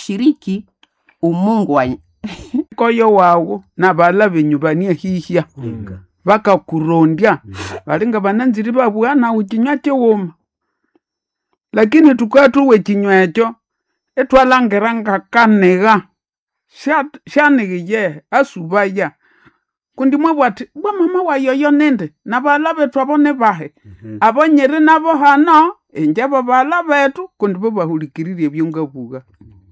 kushiriki umungu wa koyo wawo nabala benyubania hihia baka kurondya balinga bananziri babwana ukinywa woma lakini tukatuwe kinywa echo etwalangeranga kanega shanige asubaya kundi mwabwati bwa mama wa yoyo nende nabala betu abone bahe abonyere nabo hano enje babala betu kundi bahulikiririe byungabuga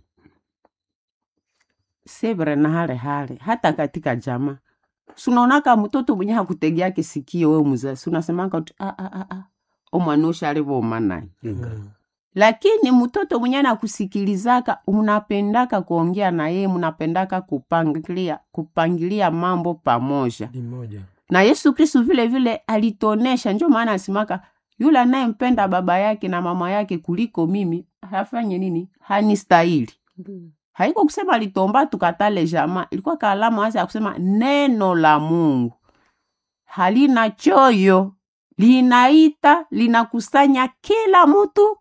sebre na hale hata katika jamaa sunaonaka mtoto mwenye hakutegea kisikio wewe mzazi unasemanga omwanosha alivoma naye lakini mtoto mwenye anakusikilizaka unapendaka kuongea na yeye mnapendaka kupangilia mambo pamoja na Yesu Kristo vile vile alitonesha ndio maana asimaka yule anayempenda baba yake na mama yake kuliko mimi hafanye nini hanistahili. Haiko kusema litomba tukatale jamaa, ilikuwa kalamu hasa ya kusema neno la Mungu halina choyo, linaita, linakusanya kila mtu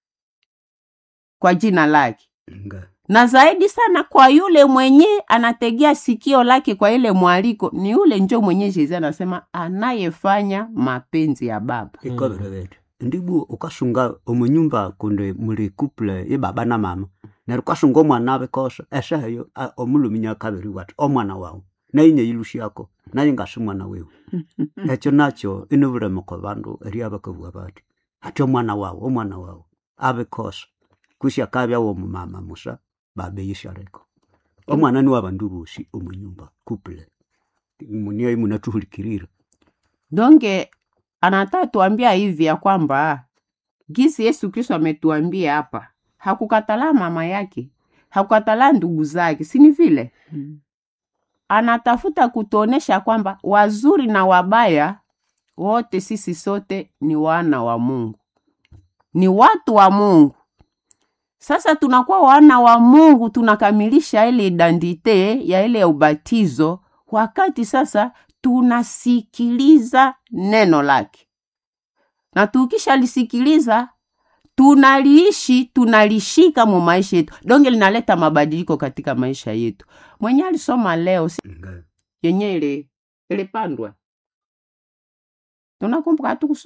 kwa jina lake. Na zaidi sana kwa yule mwenye anategea sikio lake kwa ile mwaliko, ni yule njo mwenye Yesu anasema anayefanya mapenzi ya baba. Ndibu ukashunga omunyumba kunde muri couple baba na mama. Na ukashunga omwana abekosha eshayo omuluminya kabiri watu omwana wawo. Na inye yilushi yako na ingashi mwana wewe. Echo nacho inubure mko bandu eri abakavuga bati. Ati omwana wawo abekosha. Kushya kabya wo mama musa babe yishareko. Omwana ni wabandu boshi omunyumba couple. Muniyo munatuhulikirira. Donge anataka tuambia hivi ya kwamba gisi Yesu Kristo ametuambia hapa, hakukatala mama yake, hakukatala ndugu zake, si ni vile? Anatafuta kutuonesha kwamba wazuri na wabaya wote sisi sote ni wana wa Mungu. Ni watu wa Mungu. Sasa tunakuwa wana wa Mungu, tunakamilisha ile identite ya ile ubatizo wakati sasa tunasikiliza neno lake. Na tukisha lisikiliza, tunaliishi, tunalishika mu maisha yetu. Donge linaleta mabadiliko katika maisha yetu. Mwenye alisoma leo yenye ile pandwa. Tunakumbuka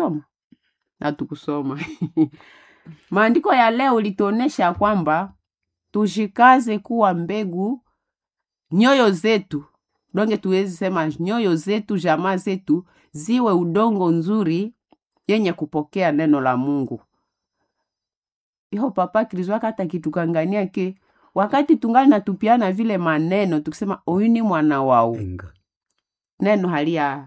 hatukusoma. Maandiko ya leo lituonesha kwamba tushikaze kuwa mbegu nyoyo zetu. Donge tuwezi sema nyoyo zetu, jamaa zetu ziwe udongo nzuri yenye kupokea neno la Mungu. Iho papa Kristo hata kitukangania ke wakati tungali natupiana vile maneno tukisema huyu ni mwana wao. Neno halia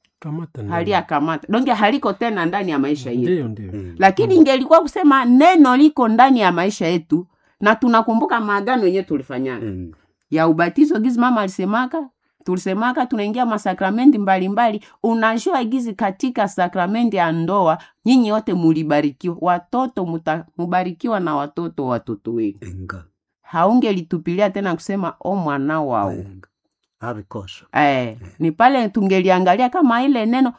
kamata. Donge haliko tena ndani ya maisha yetu. Ndio. Lakini ingelikuwa kusema neno liko ndani ya maisha yetu na tunakumbuka maagano yenyewe tulifanyana. Ya ubatizo gizi mama alisemaka, tulisemaka tunaingia masakramenti mbalimbali. Unajua gizi katika sakramenti ya ndoa nyinyi wote mulibarikiwa, watoto mubarikiwa na watoto wenu. Haungelitupilia tena kusema o mwana wao. Abikosha. Ni pale tungeliangalia kama ile neno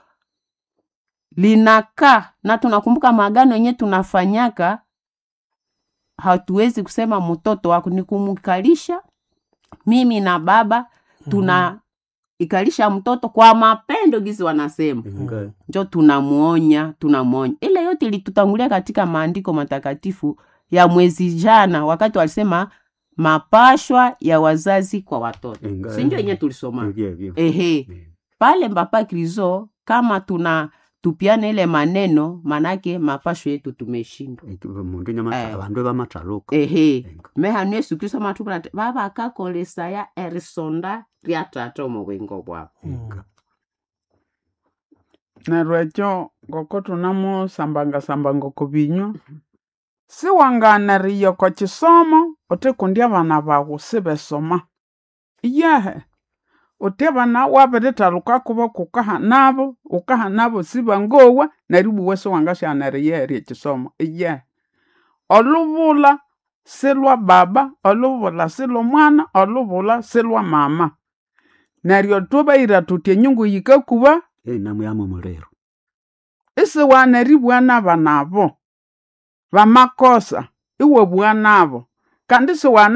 linaka na tunakumbuka maagano yenyewe tunafanyaka. Hatuwezi kusema mtoto wako ni kumkalisha. Mimi na baba tunaikalisha mtoto kwa mapendo gizi wanasema. Njo tunamuonya. Ile yote ilitutangulia katika maandiko matakatifu ya mwezi jana wakati walisema mapashwa ya wazazi kwa watoto. Sinjo yenye tulisoma. Pale Papa Kristo kama tupiana ile maneno manake mapashwa yetu tumeshinda. Mundu nyama abandu bamacharuko. Meha Yesu Kristo matubona baba akakolesa ya erisonda ryatato mu bwingo bwabo. Narwecho ngoko tunamo sambanga kubinywa. Si wanganariyo kwa chisomo ote kundi abana bago sibesoma. Iyahe ote bana wabiritaruka kuba ukaha nabo sibangowa naribu weso wangasha nariye chisomo. Iyahe olubula silwa baba, olubula silwa mwana, olubula silwa mama. Naryo tuba iratutie nyungu yikakuba namuyamo mulero. Isi wanaribu anaba nabo bamakosa iwe bwanabo kandi si wana